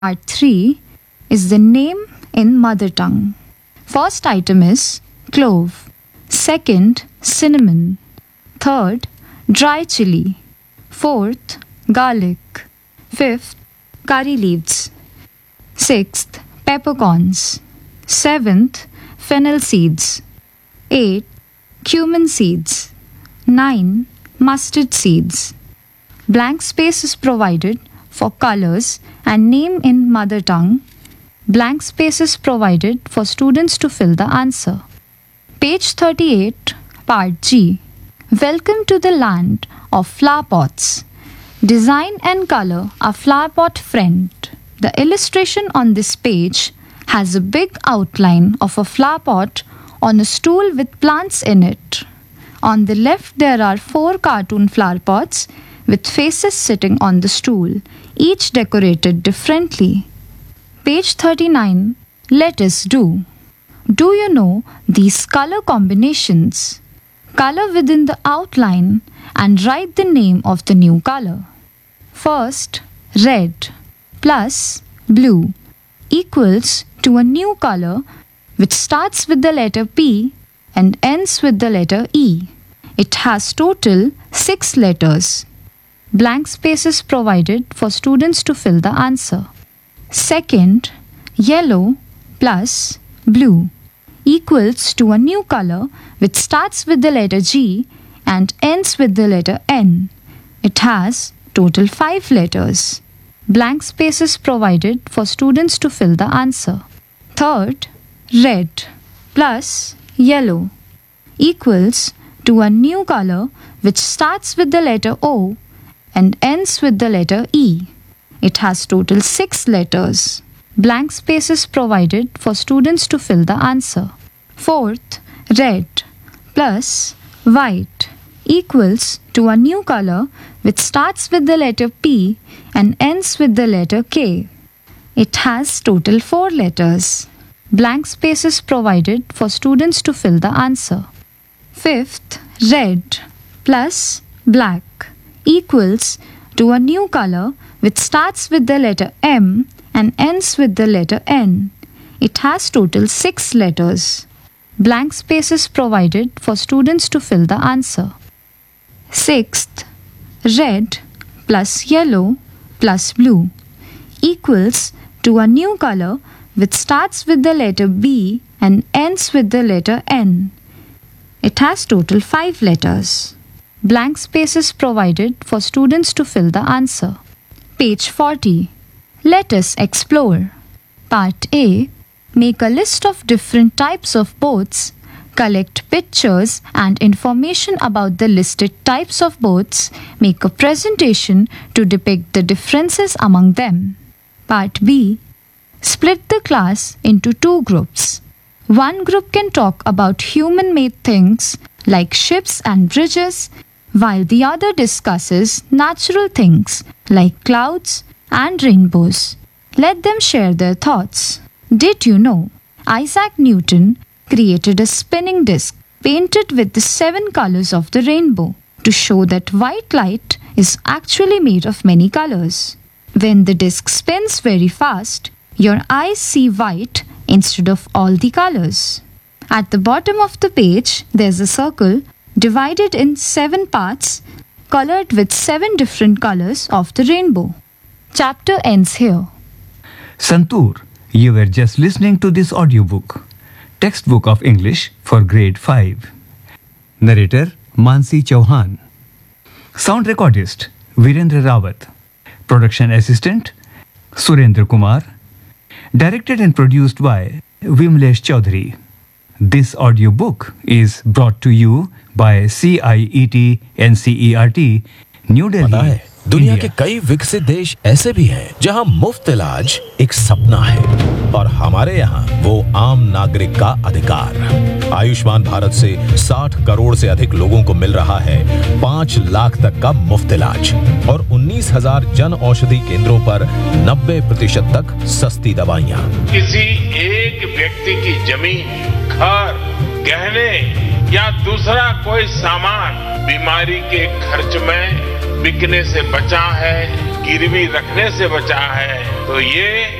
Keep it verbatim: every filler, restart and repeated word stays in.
Part three is the name in mother tongue. First item is clove. Second, cinnamon. Third, dry chili. Fourth, garlic. Fifth, curry leaves. Sixth, peppercorns. Seventh, fennel seeds. Eight, cumin seeds. Nine, mustard seeds. Blank space is provided for colors and name in mother tongue. Blank space is provided for students to fill the answer. Page thirty-eight, Part G. Welcome to the land of flower pots. Design and color a flower pot friend. The illustration on this page has a big outline of a flower pot on a stool with plants in it. On the left, there are four cartoon flower pots with faces sitting on the stool, each decorated differently. Page thirty-nine. Let us do. Do you know these color combinations? Color within the outline and write the name of the new color. First, red plus blue equals to a new color which starts with the letter P and ends with the letter E. It has total six letters. Blank space is provided for students to fill the answer. Second, yellow plus blue equals to a new color which starts with the letter G and ends with the letter N. It has total five letters. Blank space is provided for students to fill the answer. Third, red plus yellow equals to a new color which starts with the letter O and ends with the letter E. It has total six letters. Blank space is provided for students to fill the answer. Fourth, red plus white equals to a new color which starts with the letter P and ends with the letter K. It has total four letters. Blank space is provided for students to fill the answer. Fifth, red plus black equals to a new color which starts with the letter M and ends with the letter N. It has total six letters. Blank space is provided for students to fill the answer. Sixth, red plus yellow plus blue equals to a new color which starts with the letter B and ends with the letter N. It has total five letters. Blank space is provided for students to fill the answer. Page forty. Let us explore. Part A. Make a list of different types of boats. Collect pictures and information about the listed types of boats. Make a presentation to depict the differences among them. Part B. Split the class into two groups. One group can talk about human-made things like ships and bridges, while the other discusses natural things like clouds and rainbows. Let them share their thoughts. Did you know Isaac Newton created a spinning disc painted with the seven colors of the rainbow to show that white light is actually made of many colors? When the disc spins very fast, your eyes see white instead of all the colors. At the bottom of the page, there's a circle divided in seven parts, colored with seven different colors of the rainbow. Chapter ends here. Santur, you were just listening to this audiobook, textbook of English for grade five. Narrator Mansi Chauhan. Sound recordist Virendra Rawat. Production assistant Surendra Kumar. Directed and produced by Vimlesh Chaudhary. This audiobook is brought to you by C I E T N C E R T, New Delhi. दुनिया के कई विकसित देश ऐसे भी हैं जहां मुफ्त इलाज एक सपना है और हमारे यहाँ वो आम नागरिक का अधिकार। आयुष्मान भारत से साठ करोड़ से अधिक लोगों को मिल रहा है पाँच लाख तक का मुफ्त इलाज और उन्नीस हजार जन औषधि केंद्रों पर नब्बे प्रतिशत तक सस्ती दवाइयाँ। किसी एक व्यक्ति की जमीन, घर, गहने या दूसरा कोई सामान बीमारी के खर्च में बिकने से बचा है गिरवी रखने से बचा है तो ये